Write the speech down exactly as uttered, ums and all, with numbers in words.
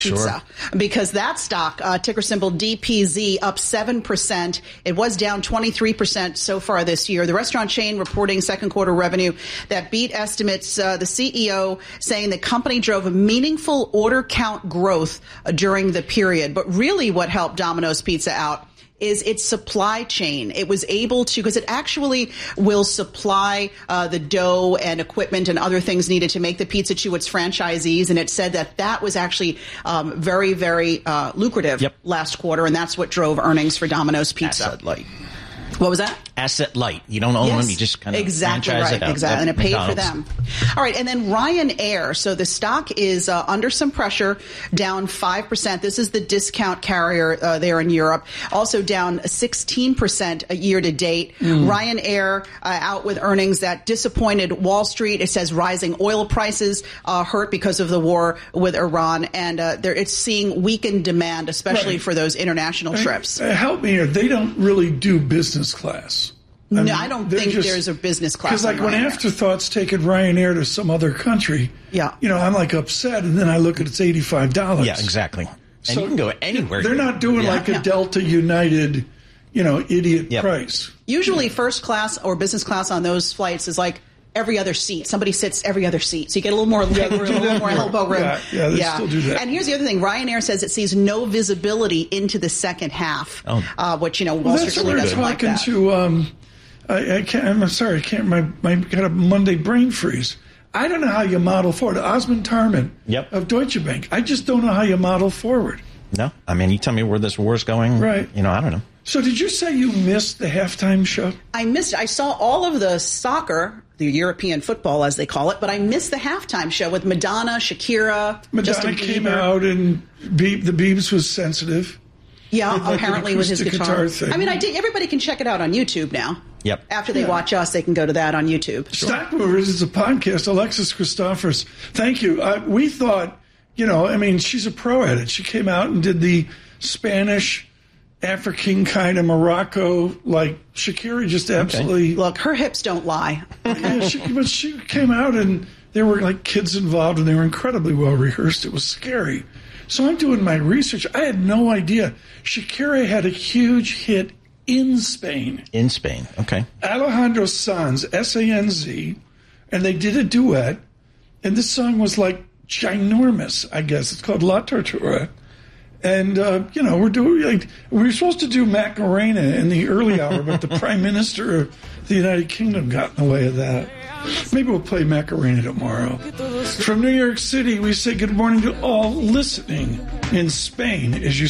Pizza, sure. Because that stock, uh, ticker symbol D P Z, up seven percent. It was down twenty-three percent so far this year. The restaurant chain reporting second quarter revenue that beat estimates. Uh, the C E O saying the company drove a meaningful order count growth uh, during the period. But really what helped Domino's Pizza out is its supply chain. It was able to, because it actually will supply uh, the dough and equipment and other things needed to make the pizza to its franchisees. And it said that that was actually um, very, very uh, lucrative yep. last quarter. And that's what drove earnings for Domino's Pizza. Asset light. What was that? Asset light. You don't own yes, them. You just kind of exactly franchise right, it out. Exactly, and it paid McDonald's. for them. All right, and then Ryanair. So the stock is uh, under some pressure, down five percent. This is the discount carrier uh, there in Europe. Also down sixteen percent a year to date. Mm. Ryanair uh, out with earnings that disappointed Wall Street. It says rising oil prices uh, hurt because of the war with Iran, and uh, it's seeing weakened demand, especially right. for those international uh, trips. Uh, help me here. They don't really do business class. I no, mean, I don't think just, there's a business class. Because, like, when Afterthoughts taking Ryanair to some other country, yeah. you know, I'm like upset, and then I look at it's eighty-five dollars. Yeah, exactly. And so you can go anywhere. They're not doing yeah. like a yeah. Delta United, you know, idiot yep. price. Usually, yeah. first class or business class on those flights is like every other seat. Somebody sits every other seat. So you get a little more leg room, a little more elbow room. Yeah, yeah, they yeah. still do that. And here's the other thing. Ryanair says it sees no visibility into the second half, oh. uh, which, you know, Wall well, Street really doesn't like that. That's what we're talking to, um, I, I can't, I'm sorry, I can't, my, my, got a Monday brain freeze. I don't know how you model forward. Osmond Tarman yep. of Deutsche Bank. I just don't know how you model forward. No. I mean, you tell me where this war's going. Right. You know, I don't know. So did you say you missed the halftime show? I missed it. I saw all of the soccer, the European football, as they call it, but I missed the halftime show with Madonna, Shakira, Madonna Justin came Bieber. out and Be- the Biebs was sensitive. Yeah, like apparently with his guitar. guitar thing. I mean, I did, everybody can check it out on YouTube now. Yep. After they yeah. watch us, they can go to that on YouTube. Sure. Stock Movers is a podcast. Alexis Christophers, thank you. Uh, we thought, you know, I mean, she's a pro at it. She came out and did the Spanish, African kind of Morocco, like Shakira just absolutely. Okay. Look, her hips don't lie. yeah, she, but she came out and there were like kids involved and they were incredibly well rehearsed. It was scary. So I'm doing my research. I had no idea. Shakira had a huge hit in Spain. In Spain, okay. Alejandro Sanz, S A N Z, and they did a duet, and this song was like ginormous, I guess. It's called La Tortura. And, uh, you know, we're doing, like, we were supposed to do Macarena in the early hour, but the Prime Minister of the United Kingdom got in the way of that. Maybe we'll play Macarena tomorrow. From New York City, we say good morning to all listening in Spain as you